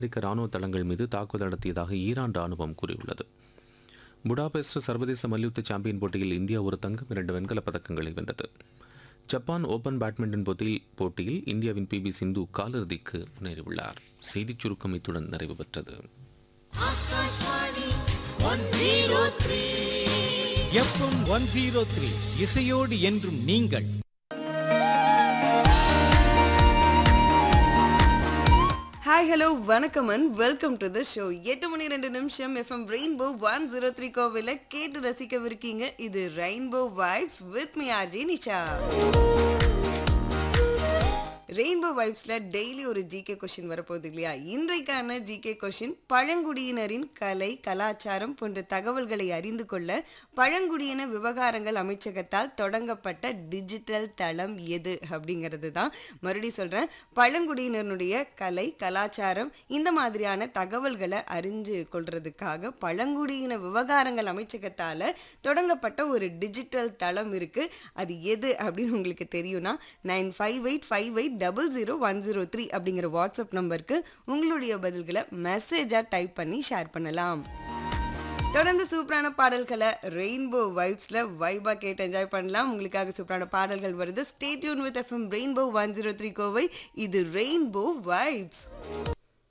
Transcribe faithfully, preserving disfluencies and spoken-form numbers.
அமெரிக்க ராணுவ தளங்கள் மீது தாக்குதல் நடத்தியதாக ஈரான் ராணுவம் கூறியுள்ளது. புடாபெஸ்ட் சர்வதேச மல்யுத்த சாம்பியன் போட்டியில் இந்தியா ஒரு தங்கம் இரண்டு வெண்கலப் பதக்கங்களை வென்றது. ஜப்பான் ஓபன் பேட்மிண்டன் போட்டியில் போட்டியில் இந்தியாவின் பி வி சிந்து காலிறுதிக்கு முன்னேறியுள்ளார். செய்திச் சுருக்கம் இத்துடன் நிறைவு பெற்றது. எஃப்எம் ஒன் ஜீரோ த்ரீ இசையோடு என்றும் நீங்கள். ஹாய் ஹலோ வணக்கம் and welcome to the show. எட்டு மணி ரெண்டு நிமிஷம் FM rainbow one zero three கோவில கேட்டு ரசிக்கவிருக்கீங்க. இது rainbow vibes with me RJ Nisha. Rainbow வைப்ஸ்ல daily ஒரு ஜிகே கொஷின் வரப்போகுது இல்லையா? இன்றைக்கான ஜிகே கொஷின், பழங்குடியினரின் கலை கலாச்சாரம் போன்ற தகவல்களை அறிந்து கொள்ள பழங்குடியின விவகாரங்கள் அமைச்சகத்தால் தொடங்கப்பட்ட டிஜிட்டல் தளம் எது அப்படிங்கிறது தான். மறுபடியும் சொல்றேன், பழங்குடியினருடைய கலை கலாச்சாரம் இந்த மாதிரியான தகவல்களை அறிஞ்சு கொள்றதுக்காக பழங்குடியின விவகாரங்கள் அமைச்சகத்தால தொடங்கப்பட்ட ஒரு டிஜிட்டல் தளம் இருக்கு. அது எது அப்படின்னு உங்களுக்கு தெரியும்னா nine five eight five eight double zero one zero three அப்படிங்கிற வாட்ஸ்அப் நம்பருக்கு உங்களுடைய பதில்களை மெசேஜா டைப் பண்ணி ஷேர் பண்ணலாம். தொடர்ந்து சூப்பரான பாடல்களை ரெயின்போ வைப்ஸ்ல வைபா கேட்டு என்ஜாய் பண்ணலாம். உங்களுக்காக சூப்பரான பாடல்கள் வருது. Stay tune with FM rainbow one zero three Kovai. இது ரெயின்போ வைப்ஸ்.